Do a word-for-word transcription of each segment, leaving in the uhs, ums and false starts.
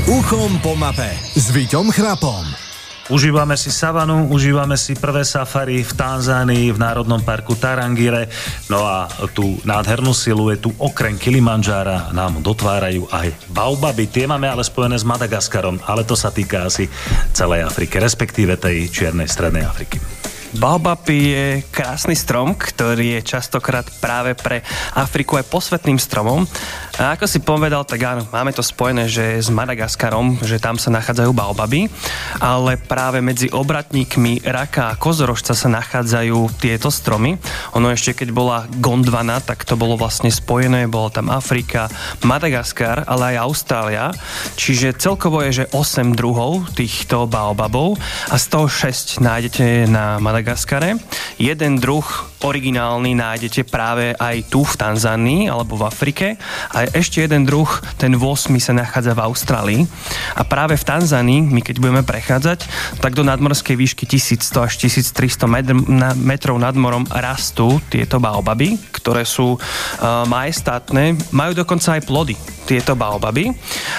Uchom po mape s Víťom Chrapom. Užívame si savanu, užívame si prvé safari v Tanzánii v Národnom parku Tarangire. No a tú nádhernú siluetu okrem Kilimanjára nám dotvárajú aj baobaby. Tie máme ale spojené s Madagaskarom, ale to sa týka asi celej Afriky, respektíve tej čiernej strednej Afriky. Baobab je krásny strom, ktorý je častokrát práve pre Afriku aj posvetným stromom. A ako si povedal, tak áno, máme to spojené, že s Madagaskarom, že tam sa nachádzajú baobaby, ale práve medzi obratníkmi raka a kozorožca sa nachádzajú tieto stromy. Ono ešte keď bola Gondwana, tak to bolo vlastne spojené, bola tam Afrika, Madagaskar, ale aj Austrália. Čiže celkovo je, že osem druhov týchto baobabov a z toho šesť nájdete na Madagaskare. Jeden druh originálny nájdete práve aj tu v Tanzánii alebo v Afrike a ešte jeden druh, ten ôsmy sa nachádza v Austrálii a práve v Tanzánii, my keď budeme prechádzať, tak do nadmorskej výšky tisícsto až tisíctristo metrov nad morom rastú tieto baobaby, ktoré sú uh, majestátne, majú dokonca aj plody tieto baobaby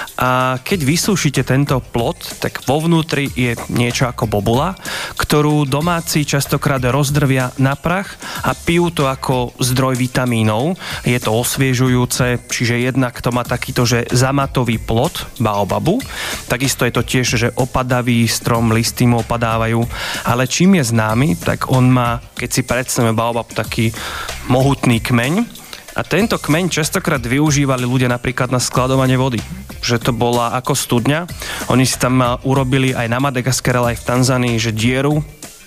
a keď vysúšite tento plod, tak vo vnútri je niečo ako bobula, ktorú domáci častokrát rozdrvia na prach a pijú to ako zdroj vitamínov. Je to osviežujúce, čiže jednak to má takýto, že zamatový plod baobabu. Takisto je to tiež, že opadavý strom, listy mu opadávajú. Ale čím je známy, tak on má, keď si predstavíme baobab, taký mohutný kmeň. A tento kmeň častokrát využívali ľudia napríklad na skladovanie vody. Že to bola ako studňa. Oni si tam urobili aj na Madagaskare, ale aj v Tanzánii, že dieru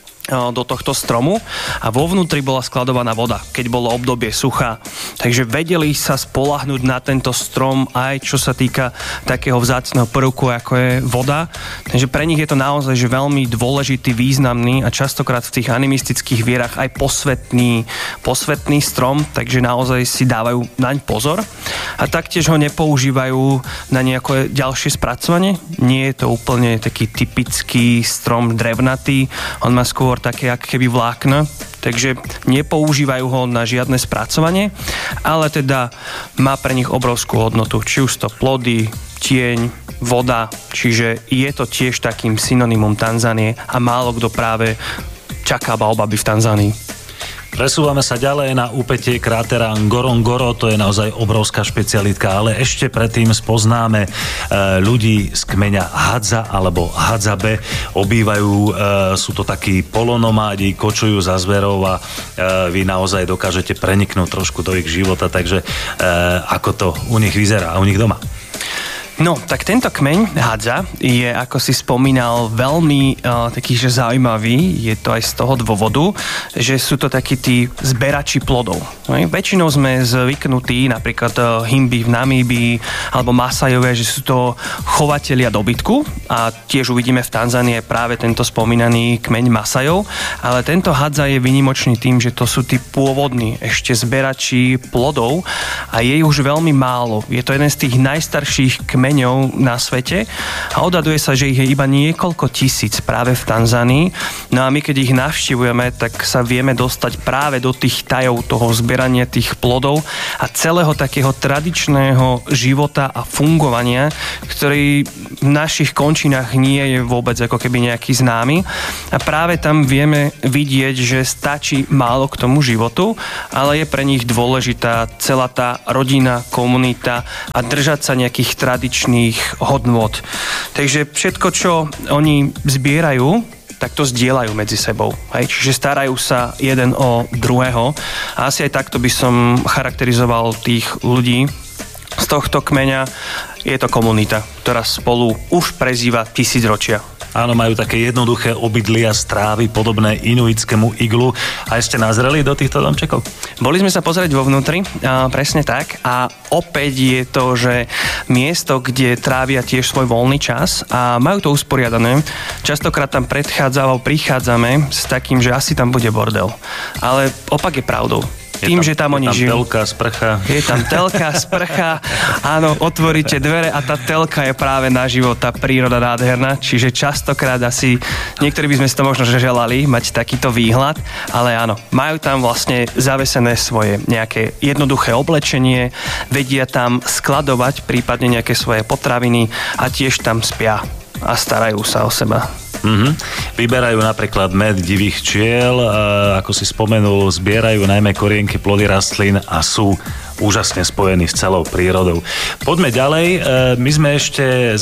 do tohto stromu a vo vnútri bola skladovaná voda, keď bolo obdobie sucha. Takže vedeli sa spoľahnúť na tento strom aj čo sa týka takého vzácneho prvku, ako je voda. Takže pre nich je to naozaj že veľmi dôležitý, významný a častokrát v tých animistických vierach aj posvetný, posvetný strom, takže naozaj si dávajú naň pozor. A taktiež ho nepoužívajú na nejaké ďalšie spracovanie. Nie je to úplne taký typický strom drevnatý. On má skôr také ako keby vlákna, takže nepoužívajú ho na žiadne spracovanie, ale teda má pre nich obrovskú hodnotu, či už to plody, tieň, voda, čiže je to tiež takým synonymum Tanzánie a málo kto práve čaká baobaby v Tanzánii. Presúvame sa ďalej na úpätie krátera Ngorongoro, to je naozaj obrovská špecialitka, ale ešte predtým spoznáme e, ľudí z kmeňa Hadza alebo Hadzabe. Obývajú, e, sú to takí polonomádi, kočujú za zverov a e, vy naozaj dokážete preniknúť trošku do ich života, takže e, ako to u nich vyzerá, u nich doma. No, tak tento kmeň Hadza je, ako si spomínal, veľmi uh, taký, že zaujímavý. Je to aj z toho dôvodu, že sú to takí tí zberači plodov. No, väčšinou sme zvyknutí, napríklad uh, Himby v Namíbii alebo Masajové, že sú to chovatelia dobytku a tiež uvidíme v Tanzánii práve tento spomínaný kmeň Masajov, ale tento Hadza je výnimočný tým, že to sú tí pôvodní ešte zberači plodov a je už veľmi málo. Je to jeden z tých najstarších kmeňov na svete a odhaduje sa, že ich je iba niekoľko tisíc práve v Tanzánii. No a my keď ich navštívujeme, tak sa vieme dostať práve do tých tajov toho zberania tých plodov a celého takého tradičného života a fungovania, ktorý v našich končinách nie je vôbec ako keby nejaký známy. A práve tam vieme vidieť, že stačí málo k tomu životu, ale je pre nich dôležitá celá tá rodina, komunita a držať sa nejakých tradičných hodnôt. Takže všetko, čo oni zbierajú, tak to zdieľajú medzi sebou. Hej? Čiže starajú sa jeden o druhého. A asi aj takto by som charakterizoval tých ľudí z tohto kmeňa. Je to komunita, ktorá spolu už prezýva tisícročia. Áno, majú také jednoduché obydlia z trávy, podobné inuitskému iglu. A ešte nazreli do týchto domčekov? Boli sme sa pozrieť vo vnútri, a presne tak. A opäť je to, že miesto, kde trávia tiež svoj voľný čas a majú to usporiadané. Častokrát tam predchádzalo, prichádzame s takým, že asi tam bude bordel. Ale opak je pravdou. tým, tam, že tam je oni tam žijú. telka, sprcha. Je tam telka, sprcha, áno, otvoríte dvere a tá telka je práve naživo, tá príroda nádherná, čiže častokrát asi, niektorí by sme si to možno želali, mať takýto výhľad, ale áno, majú tam vlastne zavesené svoje nejaké jednoduché oblečenie, vedia tam skladovať prípadne nejaké svoje potraviny a tiež tam spia a starajú sa o seba. Mm-hmm. Vyberajú napríklad med divých včiel, ako si spomenul, zbierajú najmä korienky, plody rastlín a sú úžasne spojení s celou prírodou. Poďme ďalej. My sme ešte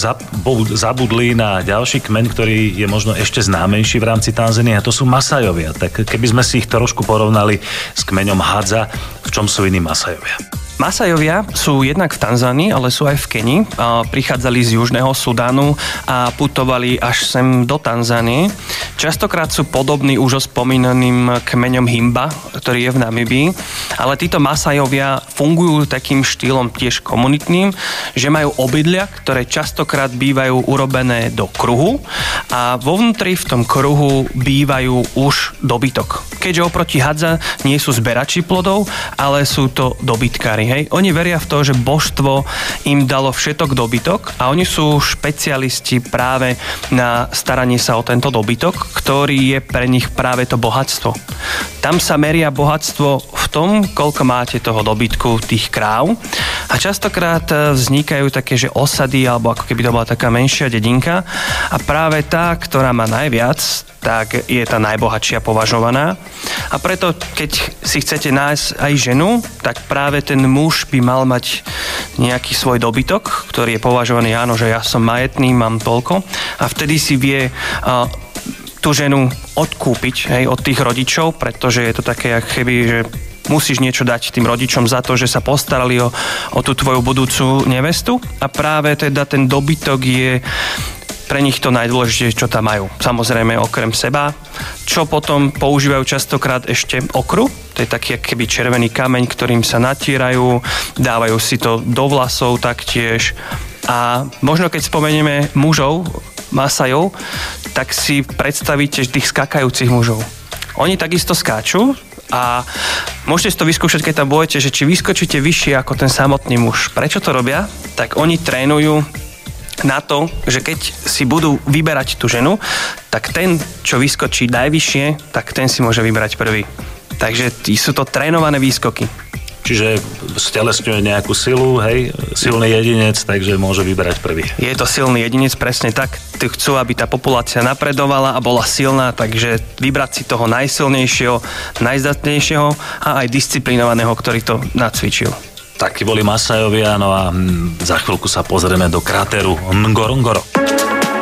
zabudli na ďalší kmeň, ktorý je možno ešte známejší v rámci Tanzánie, a to sú Masajovia. Tak keby sme si ich trošku porovnali s kmeňom Hadza, v čom sú iní Masajovia? Masajovia sú jednak v Tanzánii, ale sú aj v Kenii. Prichádzali z Južného Sudánu a putovali až sem do Tanzánie. Častokrát sú podobní už o spomínaným kmeňom Himba, ktorý je v Namibii, ale títo Masajovia fungujú takým štýlom tiež komunitným, že majú obydlia, ktoré častokrát bývajú urobené do kruhu a vo vnútri v tom kruhu bývajú už dobytok. Keďže oproti Hadza nie sú zberači plodov, ale sú to dobytkári. Hej. Oni veria v to, že božstvo im dalo všetok dobytok a oni sú špecialisti práve na staranie sa o tento dobytok, ktorý je pre nich práve to bohatstvo. Tam sa meria bohatstvo v tom, koľko máte toho dobytku, tých kráv, a častokrát vznikajú také, že osady, alebo ako keby to bola taká menšia dedinka, a práve tá, ktorá má najviac, tak je tá najbohatšia považovaná. A preto, keď si chcete nájsť aj ženu, tak práve ten muž by mal mať nejaký svoj dobytok, ktorý je považovaný, áno, že ja som majetný, mám toľko, a vtedy si vie uh, tú ženu odkúpiť, hej, od tých rodičov, pretože je to také, ako keby, že musíš niečo dať tým rodičom za to, že sa postarali o, o tú tvoju budúcu nevestu, a práve teda ten dobytok je pre nich to najdôležitejšie, čo tam majú. Samozrejme okrem seba, čo potom používajú častokrát ešte okru. To je taký keby červený kameň, ktorým sa natierajú, dávajú si to do vlasov taktiež. A možno keď spomenieme mužov, Masajov, tak si predstavíte tých skakajúcich mužov. Oni takisto skáču a môžete si to vyskúšať, keď tam budete, že či vyskočíte vyššie ako ten samotný muž. Prečo to robia? Tak oni trénujú na to, že keď si budú vyberať tú ženu, tak ten, čo vyskočí najvyššie, tak ten si môže vybrať prvý. Takže sú to trénované výskoky. Čiže stelesňuje nejakú silu, hej, silný jedinec, takže môže vyberať prvý. Je to silný jedinec, presne tak. Tí chcú, aby tá populácia napredovala a bola silná, takže vybrať si toho najsilnejšieho, najzdatnejšieho a aj disciplinovaného, ktorý to nacvičil. Takí boli Masajovia, no a za chvíľku sa pozrieme do kráteru Ngorongoro.